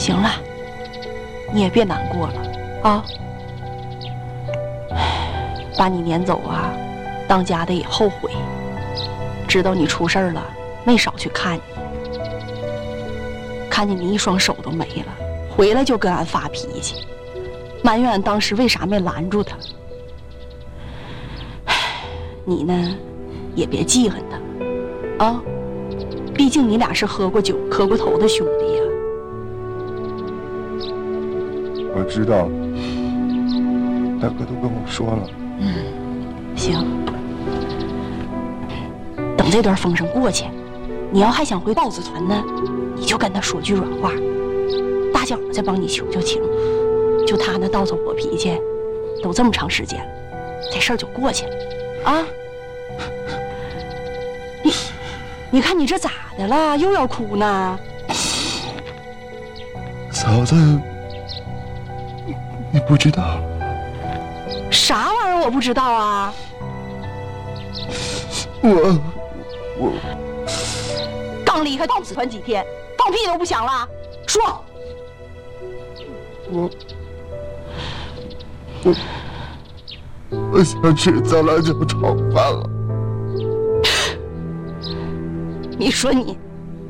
行了，你也别难过了啊。把你撵走啊，当家的也后悔。知道你出事了，没少去看你，看见你一双手都没了，回来就跟俺发脾气，埋怨俺当时为啥没拦住他。你呢，也别记恨他啊，毕竟你俩是喝过酒、磕过头的兄弟呀。 我知道，大哥都跟我说了。 行，等这段风声过去，你要还想回豹子团呢，你就跟他说句软话，大脚再帮你求求情。就他那倒腾火脾气，都这么长时间了，这事儿就过去了啊。你看你这咋的了？又要哭呢？ 嫂子，你不知道。 啥玩意儿我不知道啊？ 我刚离开豹子团几天，放屁都不响了，说。 我想吃糟辣椒炒饭了。 你说你